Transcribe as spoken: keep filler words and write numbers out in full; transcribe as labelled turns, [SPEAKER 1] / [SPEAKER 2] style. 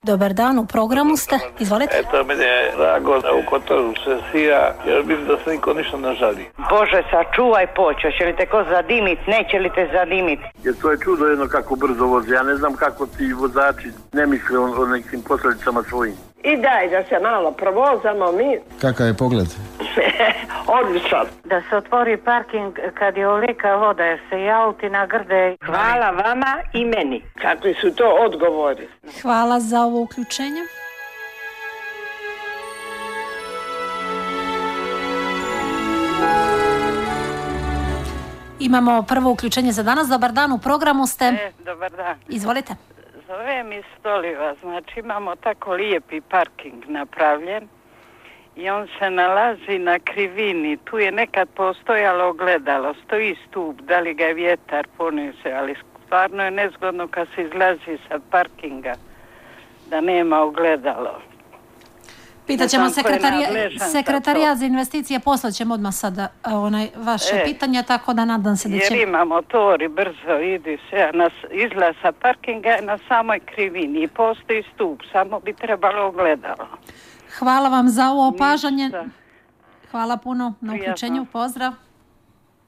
[SPEAKER 1] Dobar dan, u programu ste, izvolite.
[SPEAKER 2] Eto, meni je drago da u Kotoru se sija, jer vidim da se niko ništa ne žali.
[SPEAKER 3] Bože, sačuvaj počeo, će li te ko zadimit, neće li te zadimit?
[SPEAKER 4] Jer to je čudo jedno kako brzo vozi, ja ne znam kako ti vozači ne misle o, o nekim posljedicama svojim.
[SPEAKER 5] I daj da se malo provozamo mi.
[SPEAKER 6] Kakav je pogled?
[SPEAKER 5] Odličan.
[SPEAKER 7] Da se otvori parking kad je olika voda, jer se i auti nagrde.
[SPEAKER 3] Hvala vama i meni.
[SPEAKER 5] Kakvi su to odgovori?
[SPEAKER 1] Hvala za ovo uključenje. Imamo prvo uključenje za danas. Dobar dan, u programu ste.
[SPEAKER 8] E, dobar dan.
[SPEAKER 1] Izvolite.
[SPEAKER 8] Zovem iz Stoliva, znači imamo tako lijepi parking napravljen i on se nalazi na krivini. Tu je nekad postojalo ogledalo, stoji stup, da li ga je vjetar ponese, ali stvarno je nezgodno kad se izlazi sa parkinga da nema ogledalo.
[SPEAKER 1] Pitaćemo sekretarija, sekretarija za investicije, poslat ćemo odmah sada onaj vaše e, pitanje, tako da nadam se da će...
[SPEAKER 8] Jer ima motor i brzo idi se, na, izlaz sa parkinga je na samoj krivini i postoji stup, samo bi trebalo ogledalo.
[SPEAKER 1] Hvala vam za ovo opažanje. Hvala puno na uključenju, pozdrav.